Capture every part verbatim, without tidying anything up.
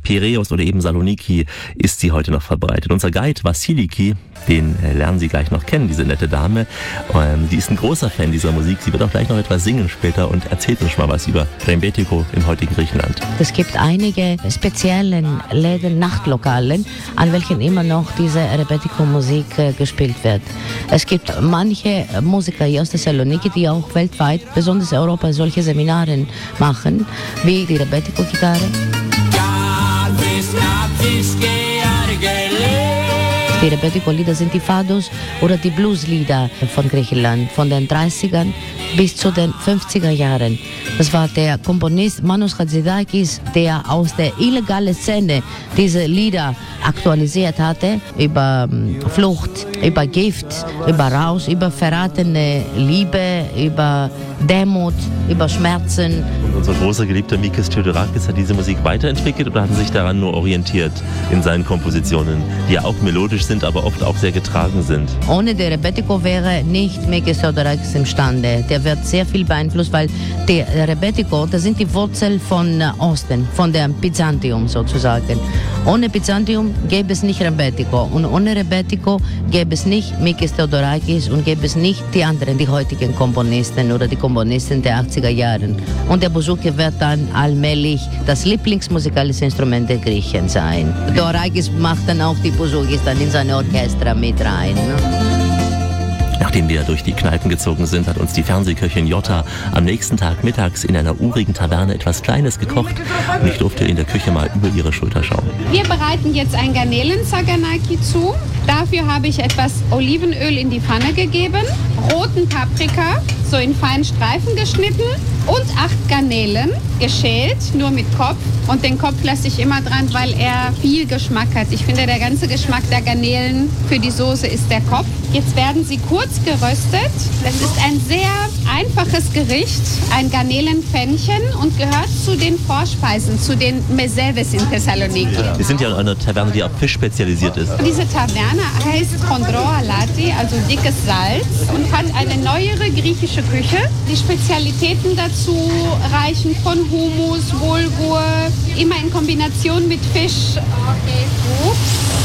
Piräus oder eben Saloniki ist sie heute noch verbreitet. Unser Guide Vassiliki, den äh, lernen Sie gleich noch kennen, diese nette Dame. Ähm, die ist ein großer Fan dieser Musik. Sie wird auch gleich noch etwas singen später und erzählt uns mal was über Rembetiko im heutigen Griechenland. Es gibt einige spezielle Läden, Nachtlokalen, an welchen immer noch diese Rebetiko-Musik äh, gespielt wird. Es gibt manche Musiker hier aus Thessaloniki, die auch weltweit, besonders in Europa, solche Seminare machen, wie die Rebetiko-Gitarre. Die Rebetiko-Lieder sind die Fados oder die Blues-Lieder von Griechenland, von den dreißigern bis zu den fünfziger Jahren. Das war der Komponist Manos Hatzidakis, der aus der illegalen Szene diese Lieder aktualisiert hatte, über Flucht, über Gift, über Rausch, über verratene Liebe, über Demut, über Schmerzen. Und unser großer geliebter Mikis Theodorakis hat diese Musik weiterentwickelt oder hat er sich daran nur orientiert in seinen Kompositionen, die ja auch melodisch sind, aber oft auch sehr getragen sind? Ohne der Rebetiko wäre nicht Mikis Theodorakis imstande. Der wird sehr viel beeinflusst, weil der Rebetiko, das sind die Wurzeln von Osten, von dem Byzantium sozusagen. Ohne Byzantium gäbe es nicht Rebetiko und ohne Rebetiko gäbe es nicht Mikis Theodorakis und gäbe es nicht die anderen, die heutigen Komponisten oder die Komponisten der achtziger Jahre. Und der Bouzouki wird dann allmählich das Lieblingsmusikalische Instrument der Griechen sein. Theodorakis macht dann auch die Bouzouki dann in seine Orchester mit rein. Ne? Nachdem wir durch die Kneipen gezogen sind, hat uns die Fernsehköchin Jota am nächsten Tag mittags in einer urigen Taverne etwas Kleines gekocht und ich durfte in der Küche mal über ihre Schulter schauen. Wir bereiten jetzt ein Garnelen-Saganaki zu. Dafür habe ich etwas Olivenöl in die Pfanne gegeben, roten Paprika, so in feinen Streifen geschnitten und acht Garnelen, geschält, nur mit Kopf. Und den Kopf lasse ich immer dran, weil er viel Geschmack hat. Ich finde, der ganze Geschmack der Garnelen für die Soße ist der Kopf. Jetzt werden sie kurz geröstet. Das ist ein sehr einfaches Gericht, ein Garnelenpfännchen und gehört zu den Vorspeisen, zu den Meseves in Thessaloniki. Wir sind ja in einer Taverne, die auf Fisch spezialisiert ist. Diese Taverne heißt Chondroa Lati, also dickes Salz, und hat eine neuere griechische Küche. Die Spezialitäten dazu reichen von Hummus, Bulgur, immer in Kombination mit Fisch. Ups.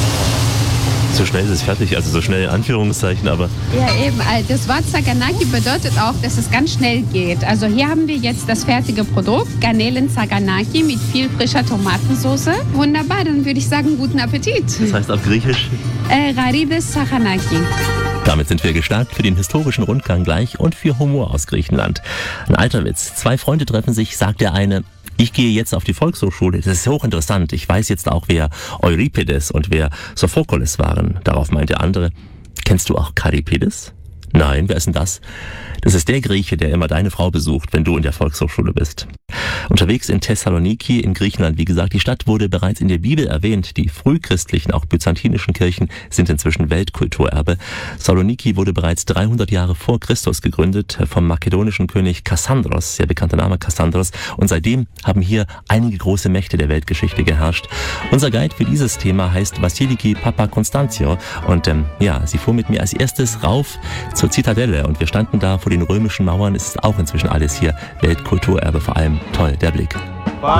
So schnell ist es fertig, also so schnell in Anführungszeichen, aber... Ja eben, das Wort Saganaki bedeutet auch, dass es ganz schnell geht. Also hier haben wir jetzt das fertige Produkt, Garnelen Saganaki mit viel frischer Tomatensauce. Wunderbar, dann würde ich sagen, guten Appetit. Das heißt auf Griechisch? Äh, Rarides Saganaki. Damit sind wir gestärkt für den historischen Rundgang gleich und für Humor aus Griechenland. Ein alter Witz. Zwei Freunde treffen sich, sagt der eine: Ich gehe jetzt auf die Volkshochschule. Das ist hochinteressant. Ich weiß jetzt auch, wer Euripides und wer Sophokles waren. Darauf meint der andere: Kennst du auch Karipides? Nein, wer ist denn das? Das ist der Grieche, der immer deine Frau besucht, wenn du in der Volkshochschule bist. Unterwegs in Thessaloniki in Griechenland, wie gesagt, die Stadt wurde bereits in der Bibel erwähnt. Die frühchristlichen, auch byzantinischen Kirchen sind inzwischen Weltkulturerbe. Saloniki wurde bereits dreihundert Jahre vor Christus gegründet vom makedonischen König Kassandros, sehr bekannter Name Kassandros. Und seitdem haben hier einige große Mächte der Weltgeschichte geherrscht. Unser Guide für dieses Thema heißt Vassiliki Papakonstantio. Und ähm, ja, sie fuhr mit mir als erstes rauf zur Zitadelle und wir standen da vor den römischen Mauern. Es ist auch inzwischen alles hier Weltkulturerbe, vor allem toll, der Blick.